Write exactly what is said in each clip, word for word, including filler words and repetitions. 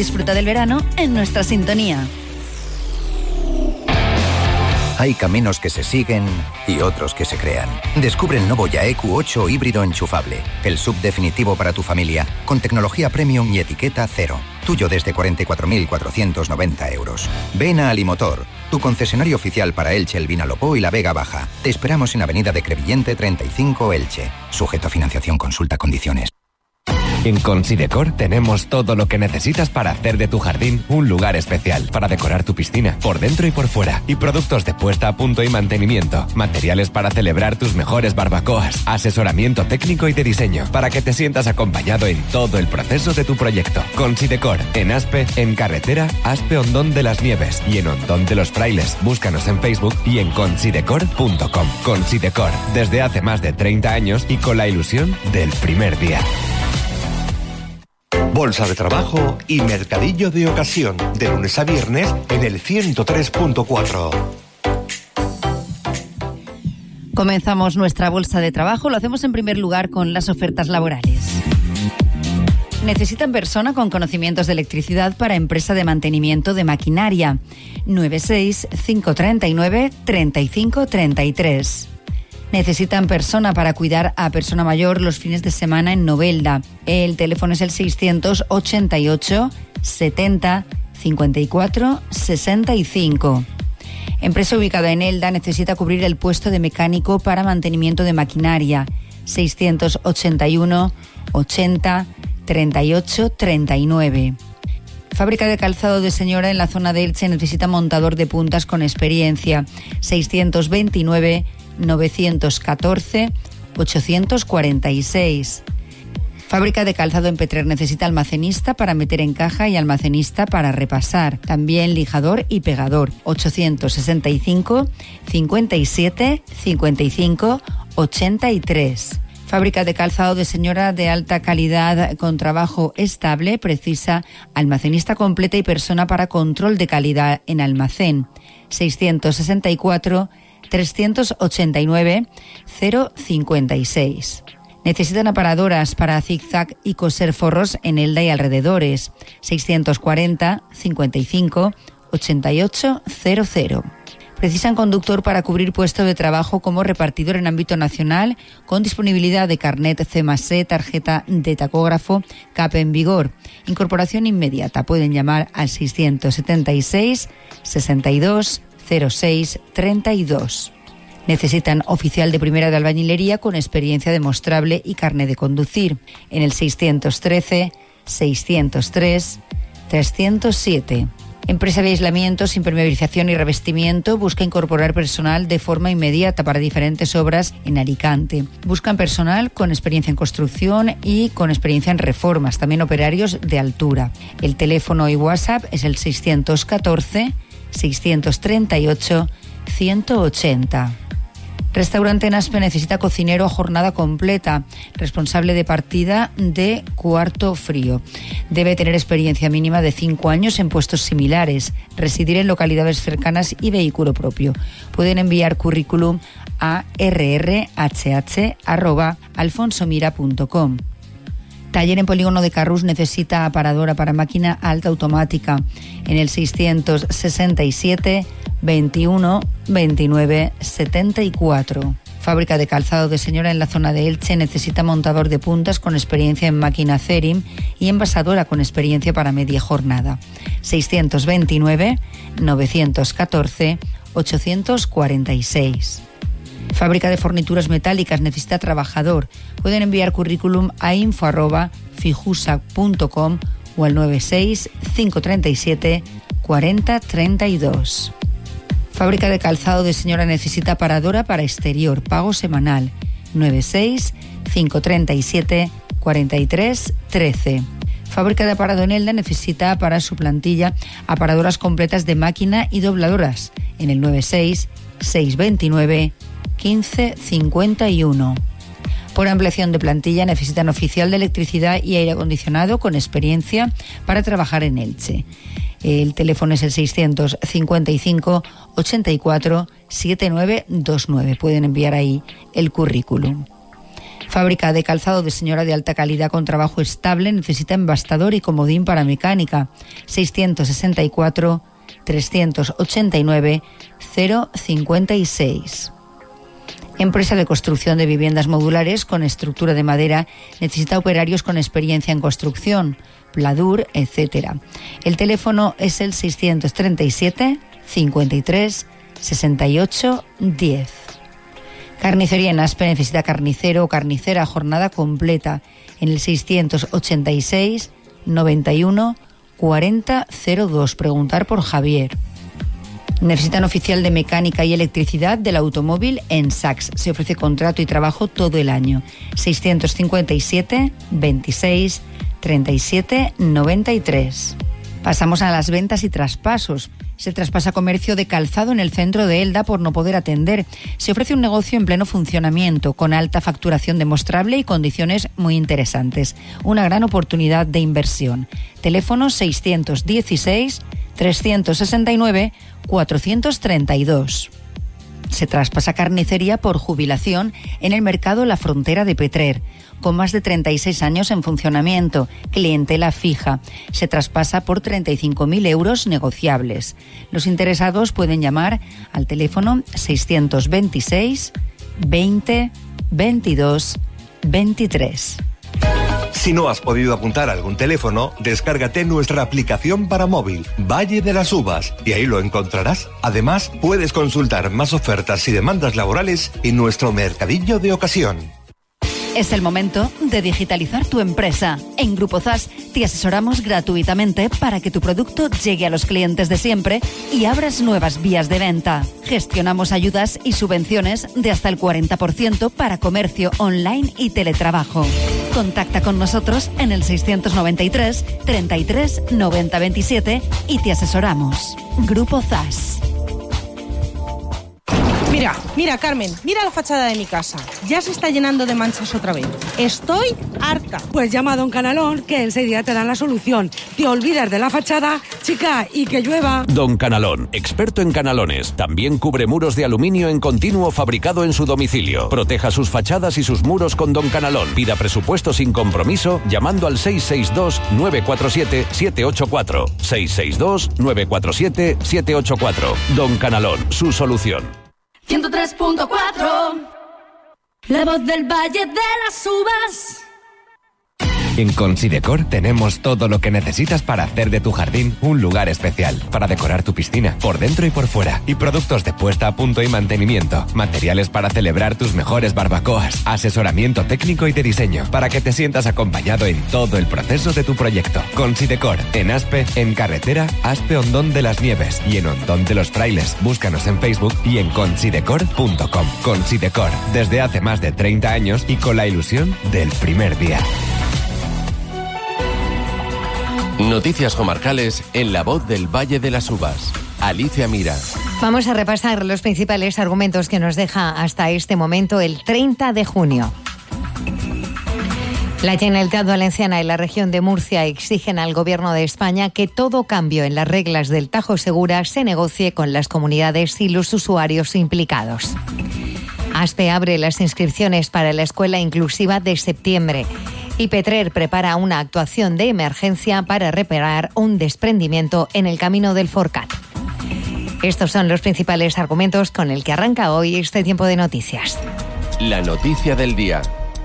Disfruta del verano en nuestra sintonía. Hay caminos que se siguen y otros que se crean. Descubre el nuevo Ya E Q ocho híbrido enchufable, el sub definitivo para tu familia, con tecnología premium y etiqueta cero. Tuyo desde cuarenta y cuatro mil cuatrocientos noventa euros. Ven a Alimotor, tu concesionario oficial para Elche, El Vinalopó y la Vega Baja. Te esperamos en Avenida de Crevillente treinta y cinco, Elche. Sujeto a financiación, consulta condiciones. En Considecor tenemos todo lo que necesitas para hacer de tu jardín un lugar especial, para decorar tu piscina, por dentro y por fuera, y productos de puesta a punto y mantenimiento, materiales para celebrar tus mejores barbacoas, asesoramiento técnico y de diseño, para que te sientas acompañado en todo el proceso de tu proyecto. Considecor, en Aspe, en carretera Aspe Hondón de las Nieves y en Hondón de los Frailes. Búscanos en Facebook y en considecor punto com. Considecor, desde hace más de treinta años y con la ilusión del primer día. Bolsa de Trabajo y Mercadillo de Ocasión, de lunes a viernes en el ciento tres punto cuatro. Comenzamos nuestra bolsa de trabajo. Lo hacemos en primer lugar con las ofertas laborales. Necesitan persona con conocimientos de electricidad para empresa de mantenimiento de maquinaria. nueve seis cinco tres nueve tres cinco tres tres. Necesitan persona para cuidar a persona mayor los fines de semana en Novelda. El teléfono es el seiscientos ochenta y ocho setenta cincuenta y cuatro sesenta y cinco. Empresa ubicada en Elda necesita cubrir el puesto de mecánico para mantenimiento de maquinaria. seiscientos ochenta y uno ochenta treinta y ocho treinta y nueve. Fábrica de calzado de señora en la zona de Elche necesita montador de puntas con experiencia. seiscientos veintinueve novecientos catorce ochocientos cuarenta y seis. Fábrica de calzado en Petrer necesita almacenista para meter en caja y almacenista para repasar. También lijador y pegador. ochocientos sesenta y cinco cincuenta y siete cincuenta y cinco ochenta y tres. Fábrica de calzado de señora de alta calidad con trabajo estable precisa almacenista completa y persona para control de calidad en almacén. seiscientos sesenta y cuatro trescientos ochenta y nueve cero cincuenta y seis. Necesitan aparadoras para zigzag y coser forros en Elda y alrededores. seiscientos cuarenta cincuenta y cinco ochenta y ocho cero cero. Precisan conductor para cubrir puesto de trabajo como repartidor en ámbito nacional con disponibilidad de carnet C más E, tarjeta de tacógrafo, C A P en vigor. Incorporación inmediata. Pueden llamar al seiscientos setenta y seis sesenta y dos cero seis treinta y dos. Necesitan oficial de primera de albañilería con experiencia demostrable y carnet de conducir. En el seiscientos trece seiscientos tres trescientos siete. Empresa de aislamientos, impermeabilización y revestimiento busca incorporar personal de forma inmediata para diferentes obras en Alicante. Buscan personal con experiencia en construcción y con experiencia en reformas, también operarios de altura. El teléfono y WhatsApp es el seiscientos catorce seiscientos treinta y ocho ciento ochenta. Restaurante en Aspe necesita cocinero a jornada completa, responsable de partida de cuarto frío. Debe tener experiencia mínima de cinco años en puestos similares, residir en localidades cercanas y vehículo propio. Pueden enviar currículum a r r h h arroba alfonsomira punto com. Taller en Polígono de Carrús necesita aparadora para máquina alta automática en el seiscientos sesenta y siete veintiuno veintinueve setenta y cuatro. Fábrica de calzado de señora en la zona de Elche necesita montador de puntas con experiencia en máquina Cerim y envasadora con experiencia para media jornada. seiscientos veintinueve novecientos catorce ochocientos cuarenta y seis. Fábrica de fornituras metálicas necesita trabajador. Pueden enviar currículum a info arroba fijusa punto com o al nueve seis cinco tres siete cuarenta treinta y dos. Fábrica de calzado de señora necesita paradora para exterior, pago semanal, nueve seis cinco tres siete cuarenta y tres trece. Fábrica de aparado en Elda necesita para su plantilla aparadoras completas de máquina y dobladoras en el nueve seis seis veintinueve quince cincuenta y uno. Por ampliación de plantilla necesitan oficial de electricidad y aire acondicionado con experiencia para trabajar en Elche. El teléfono es el seiscientos cincuenta y cinco ochenta y cuatro setenta y nueve veintinueve. Pueden enviar ahí el currículum. Fábrica de calzado de señora de alta calidad con trabajo estable. Necesita embastador y comodín para mecánica. seiscientos sesenta y cuatro, trescientos ochenta y nueve, cero cincuenta y seis. Empresa de construcción de viviendas modulares con estructura de madera. Necesita operarios con experiencia en construcción, pladur, etcétera. El teléfono es el seiscientos treinta y siete, cincuenta y tres, sesenta y ocho, diez. Carnicería en Aspe. Necesita carnicero o carnicera, jornada completa, en el seiscientos ochenta y seis, noventa y uno, cuarenta, cero dos. Preguntar por Javier. Necesitan oficial de mecánica y electricidad del automóvil en Sachs. Se ofrece contrato y trabajo todo el año. seiscientos cincuenta y siete, veintiséis, treinta y siete, noventa y tres. Pasamos a las ventas y traspasos. Se traspasa comercio de calzado en el centro de Elda por no poder atender. Se ofrece un negocio en pleno funcionamiento, con alta facturación demostrable y condiciones muy interesantes. Una gran oportunidad de inversión. Teléfono seiscientos dieciséis, trescientos sesenta y nueve, cuatrocientos treinta y dos. Se traspasa carnicería por jubilación en el mercado La Frontera de Petrer, con más de treinta y seis años en funcionamiento, clientela fija. Se traspasa por treinta y cinco mil euros negociables. Los interesados pueden llamar al teléfono seiscientos veintiséis, veinte, veintidós, veintitrés. Si no has podido apuntar a algún teléfono, descárgate nuestra aplicación para móvil, Valle de las Uvas, y ahí lo encontrarás. Además, puedes consultar más ofertas y demandas laborales en nuestro mercadillo de ocasión. Es el momento de digitalizar tu empresa. En Grupo Zas te asesoramos gratuitamente para que tu producto llegue a los clientes de siempre y abras nuevas vías de venta. Gestionamos ayudas y subvenciones de hasta el cuarenta por ciento para comercio online y teletrabajo. Contacta con nosotros en el seiscientos noventa y tres, treinta y tres, noventa, veintisiete y te asesoramos. Grupo Zas. Mira, mira, Carmen, mira la fachada de mi casa. Ya se está llenando de manchas otra vez. Estoy harta. Pues llama a Don Canalón, que enseguida te dan la solución. Te olvidas de la fachada, chica, y que llueva. Don Canalón, experto en canalones. También cubre muros de aluminio en continuo fabricado en su domicilio. Proteja sus fachadas y sus muros con Don Canalón. Pida presupuesto sin compromiso llamando al seis seis dos, nueve cuatro siete, siete ocho cuatro. seis seis dos, nueve cuatro siete, siete ocho cuatro. Don Canalón, su solución. ciento tres punto cuatro, la voz del Valle de las Uvas. En Considecor tenemos todo lo que necesitas para hacer de tu jardín un lugar especial, para decorar tu piscina, por dentro y por fuera, y productos de puesta a punto y mantenimiento, materiales para celebrar tus mejores barbacoas, asesoramiento técnico y de diseño, para que te sientas acompañado en todo el proceso de tu proyecto. Considecor, en Aspe, en carretera Aspe Hondón de las Nieves y en Hondón de los Frailes. Búscanos en Facebook y en considecor punto com. Considecor, desde hace más de treinta años y con la ilusión del primer día. Noticias comarcales en La Voz del Valle de las Uvas. Alicia Mira. Vamos a repasar los principales argumentos que nos deja hasta este momento el treinta de junio. La Generalitat Valenciana y la región de Murcia exigen al Gobierno de España que todo cambio en las reglas del Tajo Segura se negocie con las comunidades y los usuarios implicados. Aspe abre las inscripciones para la escuela inclusiva de septiembre. Y Petrer prepara una actuación de emergencia para reparar un desprendimiento en el camino del Forcat. Estos son los principales argumentos con el que arranca hoy este tiempo de noticias. La noticia del día.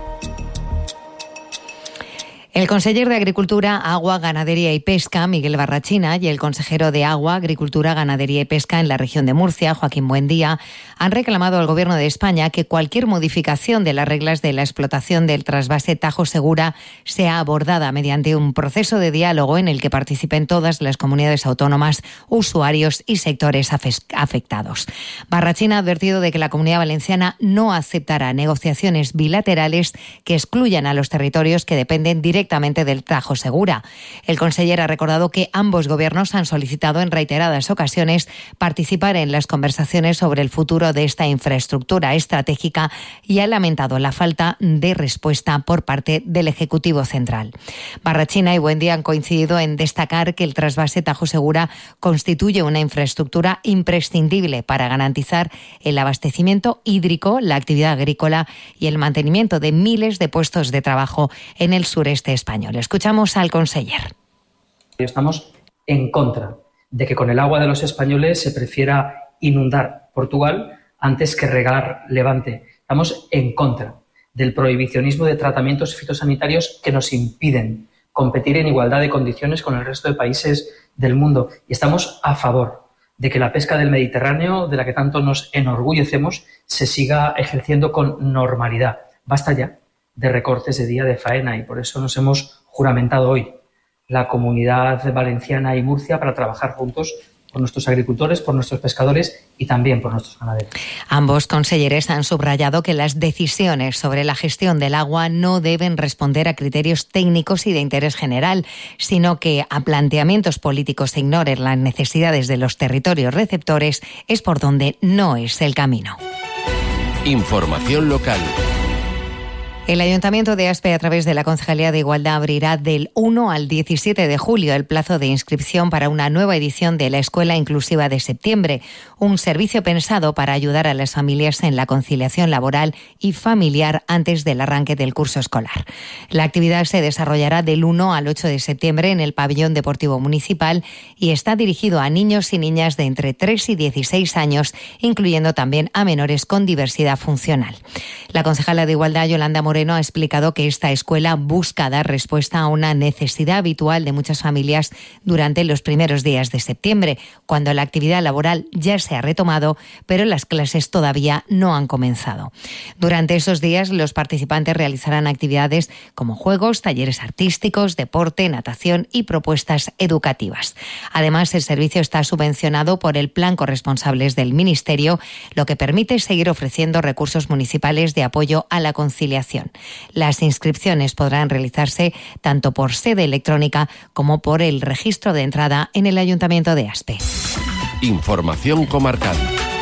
El conseller de Agricultura, Agua, Ganadería y Pesca, Miguel Barrachina, y el consejero de Agua, Agricultura, Ganadería y Pesca en la región de Murcia, Joaquín Buendía, han reclamado al Gobierno de España que cualquier modificación de las reglas de la explotación del trasvase Tajo Segura sea abordada mediante un proceso de diálogo en el que participen todas las comunidades autónomas, usuarios y sectores afectados. Barrachina ha advertido de que la Comunidad Valenciana no aceptará negociaciones bilaterales que excluyan a los territorios que dependen directamente directamente del Tajo Segura. El conseller ha recordado que ambos gobiernos han solicitado en reiteradas ocasiones participar en las conversaciones sobre el futuro de esta infraestructura estratégica y ha lamentado la falta de respuesta por parte del Ejecutivo Central. Barrachina y Buendía han coincidido en destacar que el trasvase Tajo Segura constituye una infraestructura imprescindible para garantizar el abastecimiento hídrico, la actividad agrícola y el mantenimiento de miles de puestos de trabajo en el sureste español. Escuchamos al conseller. Estamos en contra de que con el agua de los españoles se prefiera inundar Portugal antes que regar Levante. Estamos en contra del prohibicionismo de tratamientos fitosanitarios que nos impiden competir en igualdad de condiciones con el resto de países del mundo. Y estamos a favor de que la pesca del Mediterráneo, de la que tanto nos enorgullecemos, se siga ejerciendo con normalidad. Basta ya de recortes de día de faena y por eso nos hemos juramentado hoy la Comunidad Valenciana y Murcia para trabajar juntos por nuestros agricultores, por nuestros pescadores y también por nuestros ganaderos. Ambos consejeres han subrayado que las decisiones sobre la gestión del agua no deben responder a criterios técnicos y de interés general, sino que a planteamientos políticos que ignoren las necesidades de los territorios receptores es por donde no es el camino. Información local. El Ayuntamiento de Aspe, a través de la Concejalía de Igualdad, abrirá del uno al diecisiete de julio el plazo de inscripción para una nueva edición de la Escuela Inclusiva de Septiembre, un servicio pensado para ayudar a las familias en la conciliación laboral y familiar antes del arranque del curso escolar. La actividad se desarrollará del uno al ocho de septiembre en el Pabellón Deportivo Municipal y está dirigido a niños y niñas de entre tres y dieciséis años, incluyendo también a menores con diversidad funcional. La concejala de Igualdad, Yolanda Moreno, ha explicado que esta escuela busca dar respuesta a una necesidad habitual de muchas familias durante los primeros días de septiembre, cuando la actividad laboral ya se ha retomado, pero las clases todavía no han comenzado. Durante esos días, los participantes realizarán actividades como juegos, talleres artísticos, deporte, natación y propuestas educativas. Además, el servicio está subvencionado por el Plan Corresponsables del Ministerio, lo que permite seguir ofreciendo recursos municipales de apoyo a la conciliación. Las inscripciones podrán realizarse tanto por sede electrónica como por el registro de entrada en el Ayuntamiento de Aspe. Información comarcal.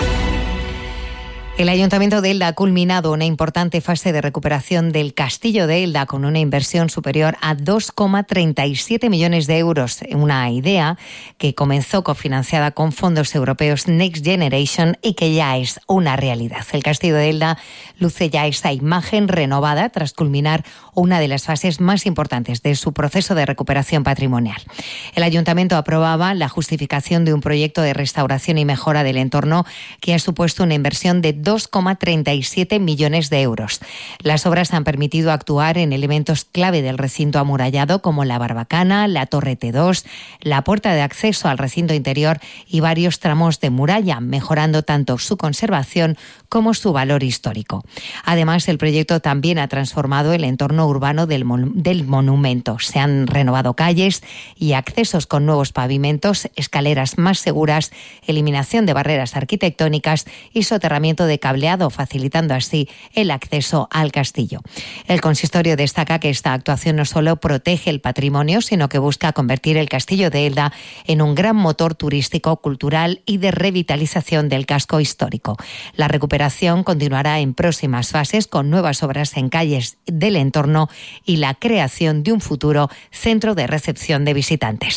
El Ayuntamiento de Elda ha culminado una importante fase de recuperación del Castillo de Elda con una inversión superior a dos coma treinta y siete millones de euros, una idea que comenzó cofinanciada con fondos europeos Next Generation y que ya es una realidad. El Castillo de Elda luce ya esa imagen renovada tras culminar una de las fases más importantes de su proceso de recuperación patrimonial. El Ayuntamiento aprobaba la justificación de un proyecto de restauración y mejora del entorno que ha supuesto una inversión de dos coma treinta y siete millones de euros. Las obras han permitido actuar en elementos clave del recinto amurallado como la barbacana, la torre T dos, la puerta de acceso al recinto interior y varios tramos de muralla, mejorando tanto su conservación como su valor histórico. Además, el proyecto también ha transformado el entorno urbano del, mon- del monumento. Se han renovado calles y accesos con nuevos pavimentos, escaleras más seguras, eliminación de barreras arquitectónicas y soterramiento de cableado, facilitando así el acceso al castillo. El consistorio destaca que esta actuación no solo protege el patrimonio, sino que busca convertir el Castillo de Elda en un gran motor turístico, cultural y de revitalización del casco histórico. La recuperación continuará en próximas fases con nuevas obras en calles del entorno y la creación de un futuro centro de recepción de visitantes.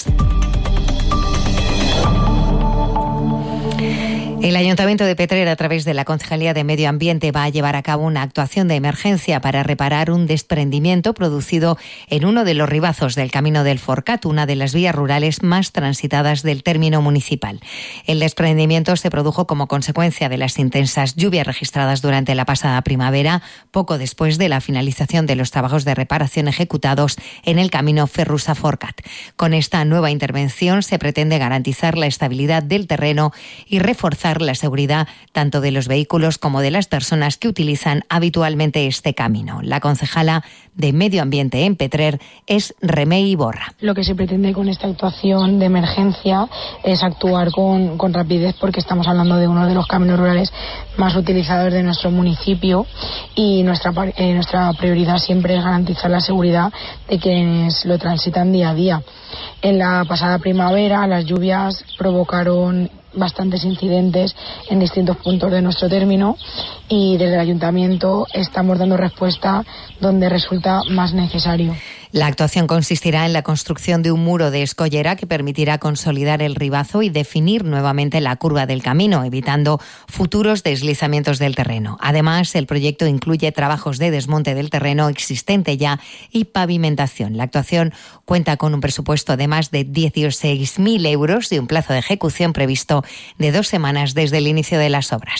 El Ayuntamiento de Petrer, a través de la Concejalía de Medio Ambiente, va a llevar a cabo una actuación de emergencia para reparar un desprendimiento producido en uno de los ribazos del Camino del Forcat, una de las vías rurales más transitadas del término municipal. El desprendimiento se produjo como consecuencia de las intensas lluvias registradas durante la pasada primavera, poco después de la finalización de los trabajos de reparación ejecutados en el Camino Ferrusa-Forcat. Con esta nueva intervención se pretende garantizar la estabilidad del terreno y reforzar garantizar la seguridad tanto de los vehículos como de las personas que utilizan habitualmente este camino. La concejala de Medio Ambiente en Petrer es Remey Iborra. Lo que se pretende con esta actuación de emergencia es actuar con, con rapidez, porque estamos hablando de uno de los caminos rurales más utilizados de nuestro municipio y nuestra, eh, nuestra prioridad siempre es garantizar la seguridad de quienes lo transitan día a día. En la pasada primavera las lluvias provocaron bastantes incidentes en distintos puntos de nuestro término y desde el ayuntamiento estamos dando respuesta donde resulta más necesario. La actuación consistirá en la construcción de un muro de escollera que permitirá consolidar el ribazo y definir nuevamente la curva del camino, evitando futuros deslizamientos del terreno. Además, el proyecto incluye trabajos de desmonte del terreno existente ya y pavimentación. La actuación cuenta con un presupuesto de más de dieciséis mil euros y un plazo de ejecución previsto de dos semanas desde el inicio de las obras.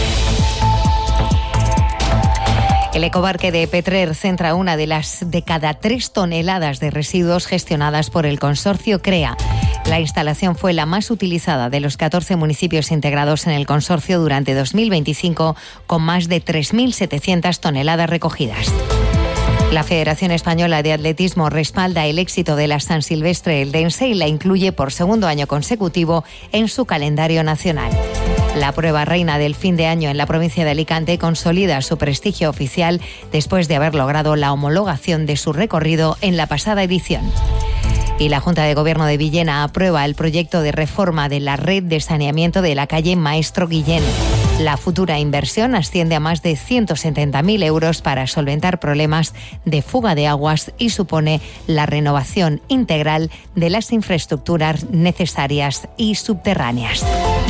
El ecobarque de Petrer centra una de las de cada tres toneladas de residuos gestionadas por el consorcio CREA. La instalación fue la más utilizada de los catorce municipios integrados en el consorcio durante dos mil veinticinco, con más de tres mil setecientas toneladas recogidas. La Federación Española de Atletismo respalda el éxito de la San Silvestre Eldense y la incluye por segundo año consecutivo en su calendario nacional. La prueba reina del fin de año en la provincia de Alicante consolida su prestigio oficial después de haber logrado la homologación de su recorrido en la pasada edición. Y la Junta de Gobierno de Villena aprueba el proyecto de reforma de la red de saneamiento de la calle Maestro Guillén. La futura inversión asciende a más de ciento setenta mil euros para solventar problemas de fuga de aguas y supone la renovación integral de las infraestructuras necesarias y subterráneas.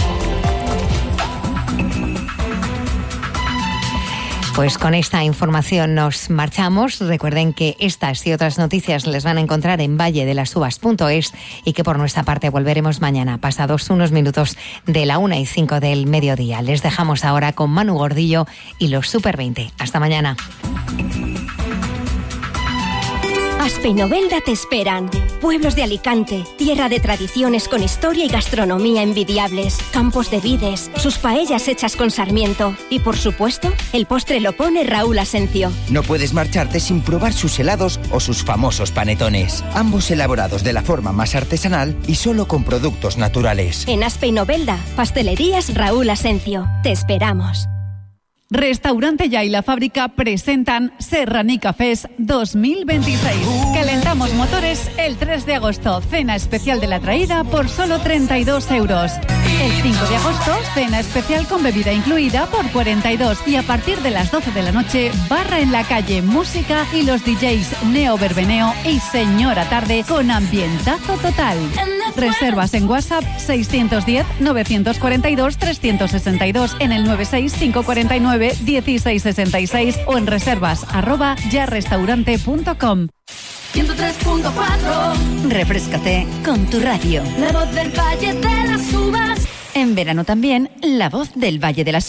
Pues con esta información nos marchamos. Recuerden que estas y otras noticias les van a encontrar en valle de las uvas punto es y que por nuestra parte volveremos mañana, pasados unos minutos de la una y cinco del mediodía. Les dejamos ahora con Manu Gordillo y los Super veinte. Hasta mañana. Aspe y Novelda te esperan. Pueblos de Alicante, tierra de tradiciones con historia y gastronomía envidiables, campos de vides, sus paellas hechas con sarmiento y, por supuesto, el postre lo pone Raúl Asencio. No puedes marcharte sin probar sus helados o sus famosos panetones, ambos elaborados de la forma más artesanal y solo con productos naturales. En Aspe y Novelda, pastelerías Raúl Asencio. Te esperamos. Restaurante Ya y La Fábrica presentan Serranica Fest dos mil veintiséis. Calentamos motores el tres de agosto. Cena especial de la traída por solo treinta y dos euros. El cinco de agosto, cena especial con bebida incluida por cuarenta y dos. Y a partir de las doce de la noche, barra en la calle, música y los D Js Neo Verbeneo y Señora Tarde con ambientazo total. Reservas en WhatsApp seiscientos diez, novecientos cuarenta y dos, trescientos sesenta y dos en el noventa y seis, quinientos cuarenta y nueve, dieciséis sesenta y seis o en reservas arroba yarrestaurante punto com. ciento tres punto cuatro. Refréscate con tu radio. La voz del Valle de las Uvas. En verano también, la voz del Valle de las Uvas.